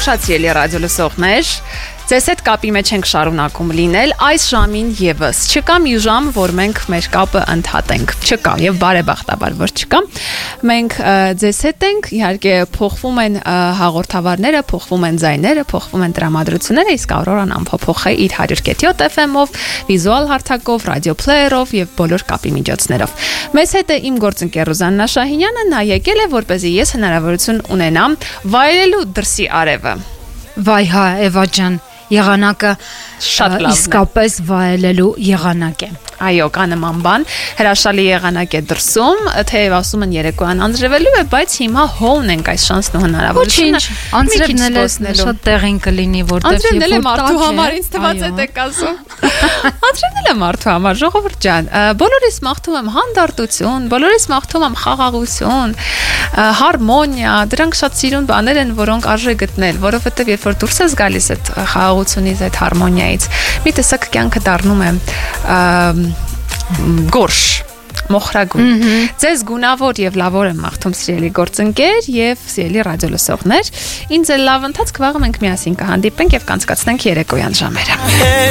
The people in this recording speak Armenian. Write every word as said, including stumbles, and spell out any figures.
Ողջույն սիրելի ռադիո լսողներ, ձեզ հետ կապի մեջ ենք շարունակում լինել այս ժամին եւս։ Չկա մի ժամ, որ մենք մեր կապը ընդհատենք։ Չկա եւ բարեբախտաբար որ չկա։ Մենք ձեզ հետ ենք, իհարկե փոխվում են հաղորդավարները, փոխվում են ձայները, փոխվում են տրամադրությունները, իսկ Aurora-ն անփոփոխ է իր one hundred point seven F M-ով, վիզուալ հարթակով, ռադիո պլեյերով եւ բոլոր կապի միջոցներով։ Մեզ հետ է իմ գործընկեր Ռուզաննա Շահինյանը, նա եկել է, որպեսզի ես հնարավորություն ունենամ վայելելու դրսի արևը։ Վայ հա, Էվա ջան, եղանակը շատ լավն է։ Իսկապես վայելելու եղանակ է։ Այո, կա նման բան, հրաշալի եղանակ է դրսում, թեև ասում են երեկոյան անձրևելու է, բայց հիմա հոն ենք այս շանսն ու հնարավորությունը։ Անձրևն էլ շատ տեղին կլինի, որտեղ Անձրևն էլ է մարդու համար, ինձ թվաց է դեք ասում։ Անձրևն էլ է մարդու համար, ժողովուրդ ջան, բոլորիս մաղթում եմ հանդարտություն, բոլորիս մաղթում եմ խաղաղություն, հարմոնիա, դրանք շատ սիրուն բաներ են, որոնք արժե գտնել, որովհետև երբ որ դուրս ես գալիս այդ խաղաղությունից, այդ հարմոնիայից, մի տեսակ կյանքը դառնում է գորշ, մոխրագույն։ Ձեզ գունավոր եւ լավոր եմ մաղթում սիրելի գործընկեր եւ սիրելի ռադիո լսողներ։ Ինձ էլ լավ ընթացք, վաղը մենք միասին կհանդիպենք եւ կանցկացնենք երեկոյան ժամերը։